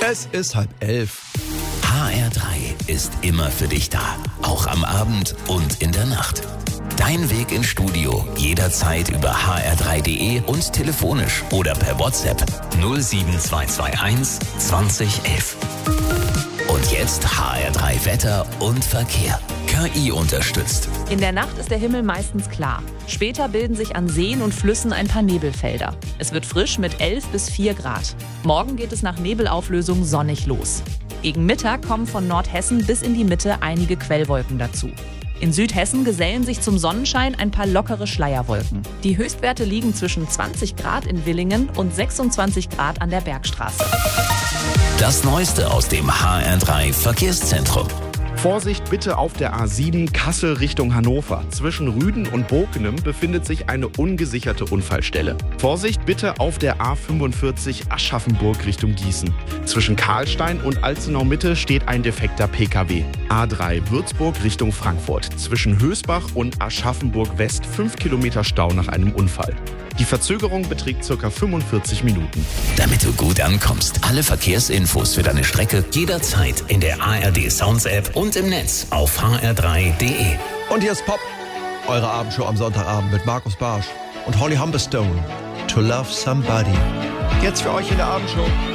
Es ist 10:30. HR3 ist immer für dich da. Auch am Abend und in der Nacht. Dein Weg ins Studio jederzeit über hr3.de und telefonisch oder per WhatsApp 07221 2011. Und jetzt HR3 Wetter und Verkehr. KI unterstützt. In der Nacht ist der Himmel meistens klar. Später bilden sich an Seen und Flüssen ein paar Nebelfelder. Es wird frisch mit 11 bis 4 Grad. Morgen geht es nach Nebelauflösung sonnig los. Gegen Mittag kommen von Nordhessen bis in die Mitte einige Quellwolken dazu. In Südhessen gesellen sich zum Sonnenschein ein paar lockere Schleierwolken. Die Höchstwerte liegen zwischen 20 Grad in Willingen und 26 Grad an der Bergstraße. Das Neueste aus dem HR3 Verkehrszentrum. Vorsicht bitte auf der A7 Kassel Richtung Hannover. Zwischen Rüden und Bokenem befindet sich eine ungesicherte Unfallstelle. Vorsicht bitte auf der A45 Aschaffenburg Richtung Gießen. Zwischen Karlstein und Alzenau Mitte steht ein defekter PKW. A3 Würzburg Richtung Frankfurt. Zwischen Hösbach und Aschaffenburg West 5 Kilometer Stau nach einem Unfall. Die Verzögerung beträgt ca. 45 Minuten. Damit du gut ankommst, alle Verkehrsinfos für deine Strecke jederzeit in der ARD Sounds App und im Netz auf hr3.de. Und hier ist Pop, eure Abendshow am Sonntagabend mit Markus Barsch und Holly Humberstone. To Love Somebody. Jetzt für euch in der Abendshow.